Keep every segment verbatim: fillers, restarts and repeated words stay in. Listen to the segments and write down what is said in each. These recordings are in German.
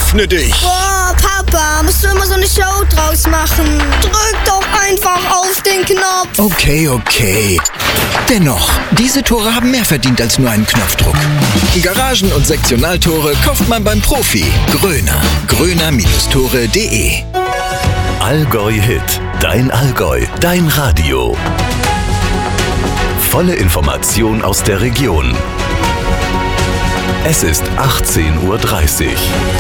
Öffne dich! Boah, Papa, musst du immer so eine Show draus machen? Drück doch einfach auf den Knopf. Okay, okay. Dennoch, diese Tore haben mehr verdient als nur einen Knopfdruck. Garagen- und Sektionaltore kauft man beim Profi. Gröner. gröner Tore punkt de Allgäu Hit. Dein Allgäu. Dein Radio. Volle Information aus der Region. Es ist achtzehn Uhr dreißig.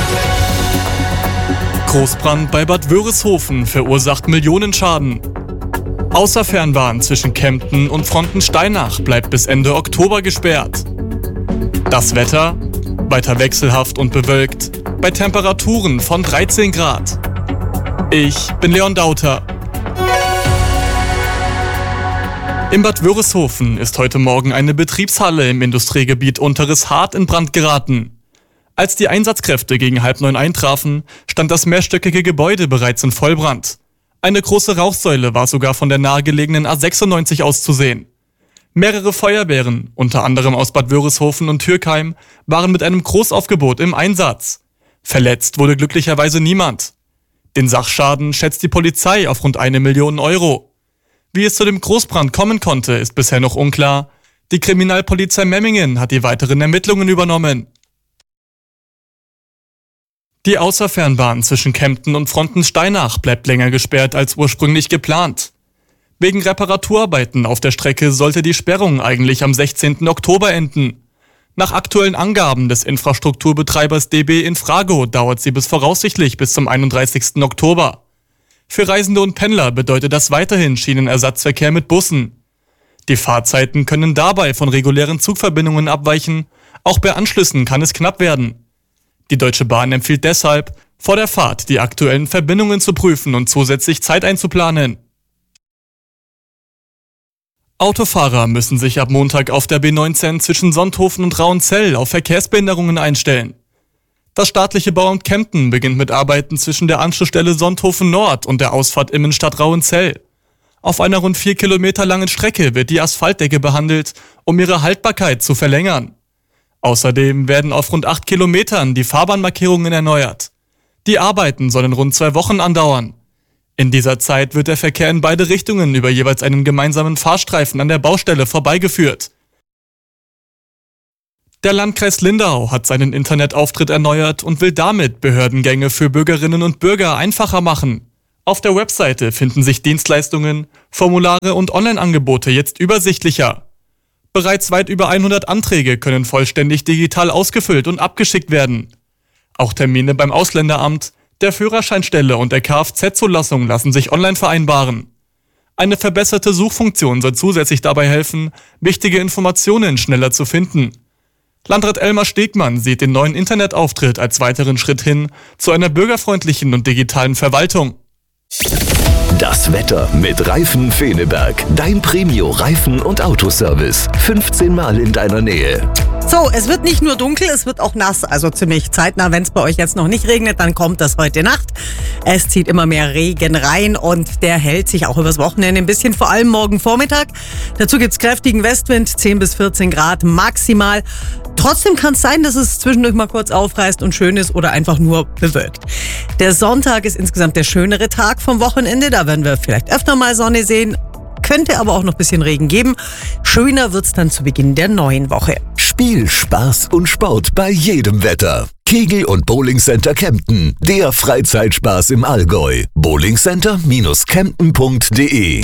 Großbrand bei Bad Wörishofen verursacht Millionenschaden. Außerfernbahn zwischen Kempten und Frontensteinach bleibt bis Ende Oktober gesperrt. Das Wetter? Weiter wechselhaft und bewölkt, bei Temperaturen von dreizehn Grad. Ich bin Leon Dauter. In Bad Wörishofen ist heute Morgen eine Betriebshalle im Industriegebiet Unteres Hart in Brand geraten. Als die Einsatzkräfte gegen halb neun eintrafen, stand das mehrstöckige Gebäude bereits in Vollbrand. Eine große Rauchsäule war sogar von der nahegelegenen A sechsundneunzig aus zu sehen. Mehrere Feuerwehren, unter anderem aus Bad Wörishofen und Türkheim, waren mit einem Großaufgebot im Einsatz. Verletzt wurde glücklicherweise niemand. Den Sachschaden schätzt die Polizei auf rund eine Million Euro. Wie es zu dem Großbrand kommen konnte, ist bisher noch unklar. Die Kriminalpolizei Memmingen hat die weiteren Ermittlungen übernommen. Die Außerfernbahn zwischen Kempten und Frontensteinach bleibt länger gesperrt als ursprünglich geplant. Wegen Reparaturarbeiten auf der Strecke sollte die Sperrung eigentlich am sechzehnten Oktober enden. Nach aktuellen Angaben des Infrastrukturbetreibers D B Infrago dauert sie bis voraussichtlich bis zum einunddreißigsten Oktober. Für Reisende und Pendler bedeutet das weiterhin Schienenersatzverkehr mit Bussen. Die Fahrzeiten können dabei von regulären Zugverbindungen abweichen, auch bei Anschlüssen kann es knapp werden. Die Deutsche Bahn empfiehlt deshalb, vor der Fahrt die aktuellen Verbindungen zu prüfen und zusätzlich Zeit einzuplanen. Autofahrer müssen sich ab Montag auf der B neunzehn zwischen Sonthofen und Rauenzell auf Verkehrsbehinderungen einstellen. Das staatliche Bauamt Kempten beginnt mit Arbeiten zwischen der Anschlussstelle Sonthofen Nord und der Ausfahrt Immenstadt Rauenzell. Auf einer rund vier Kilometer langen Strecke wird die Asphaltdecke behandelt, um ihre Haltbarkeit zu verlängern. Außerdem werden auf rund acht Kilometern die Fahrbahnmarkierungen erneuert. Die Arbeiten sollen rund zwei Wochen andauern. In dieser Zeit wird der Verkehr in beide Richtungen über jeweils einen gemeinsamen Fahrstreifen an der Baustelle vorbeigeführt. Der Landkreis Lindau hat seinen Internetauftritt erneuert und will damit Behördengänge für Bürgerinnen und Bürger einfacher machen. Auf der Webseite finden sich Dienstleistungen, Formulare und Online-Angebote jetzt übersichtlicher. Bereits weit über hundert Anträge können vollständig digital ausgefüllt und abgeschickt werden. Auch Termine beim Ausländeramt, der Führerscheinstelle und der Kfz-Zulassung lassen sich online vereinbaren. Eine verbesserte Suchfunktion soll zusätzlich dabei helfen, wichtige Informationen schneller zu finden. Landrat Elmar Stegmann sieht den neuen Internetauftritt als weiteren Schritt hin zu einer bürgerfreundlichen und digitalen Verwaltung. Das Wetter mit Reifen Feneberg. Dein Premio-Reifen- und Autoservice. fünfzehn Mal in deiner Nähe. So, es wird nicht nur dunkel, es wird auch nass, also ziemlich zeitnah. Wenn es bei euch jetzt noch nicht regnet, dann kommt das heute Nacht. Es zieht immer mehr Regen rein und der hält sich auch übers Wochenende ein bisschen, vor allem morgen Vormittag. Dazu gibt's kräftigen Westwind, zehn bis vierzehn Grad maximal. Trotzdem kann es sein, dass es zwischendurch mal kurz aufreißt und schön ist oder einfach nur bewölkt. Der Sonntag ist insgesamt der schönere Tag vom Wochenende, da werden wir vielleicht öfter mal Sonne sehen. Könnte aber auch noch ein bisschen Regen geben. Schöner wird's dann zu Beginn der neuen Woche. Spiel, Spaß und Sport bei jedem Wetter. Kegel- und Bowling Center Kempten. Der Freizeitspaß im Allgäu. bowlingcenter Bindestrich kempten punkt de.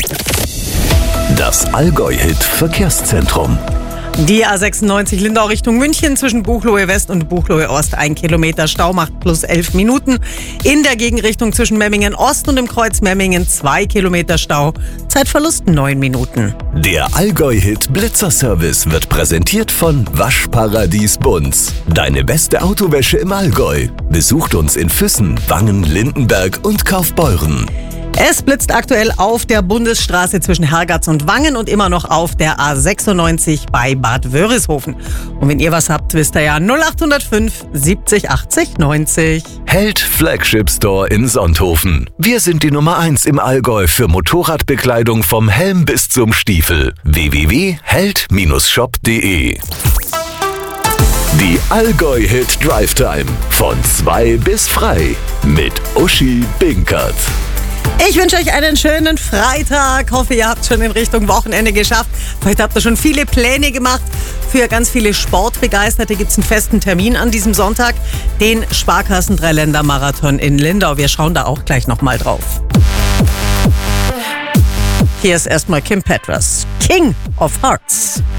Das Allgäu-Hit Verkehrszentrum. Die A sechsundneunzig Lindau Richtung München zwischen Buchloe West und Buchloe Ost. Ein Kilometer Stau macht plus elf Minuten. In der Gegenrichtung zwischen Memmingen Ost und dem Kreuz Memmingen zwei Kilometer Stau. Zeitverlust neun Minuten. Der Allgäu-Hit Blitzerservice wird präsentiert von Waschparadies Bunz. Deine beste Autowäsche im Allgäu. Besucht uns in Füssen, Wangen, Lindenberg und Kaufbeuren. Es blitzt aktuell auf der Bundesstraße zwischen Hergatz und Wangen und immer noch auf der A sechsundneunzig bei Bad Wörishofen. Und wenn ihr was habt, wisst ihr ja null acht null fünf siebzig achtzig neunzig. Held Flagship Store in Sonthofen. Wir sind die Nummer eins im Allgäu für Motorradbekleidung vom Helm bis zum Stiefel. w w w punkt held Bindestrich shop punkt de Die Allgäu-Hit Drive Time von zwei bis frei mit Uschi Binkert. Ich wünsche euch einen schönen Freitag. Hoffe, ihr habt schon in Richtung Wochenende geschafft. Vielleicht habt ihr schon viele Pläne gemacht. Für ganz viele Sportbegeisterte gibt es einen festen Termin an diesem Sonntag. Den Sparkassen-Dreiländer-Marathon in Lindau. Wir schauen da auch gleich nochmal drauf. Hier ist erstmal Kim Petras, King of Hearts.